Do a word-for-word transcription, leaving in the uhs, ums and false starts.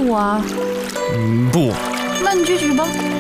我啊。 嗯，不。 那你去取吧。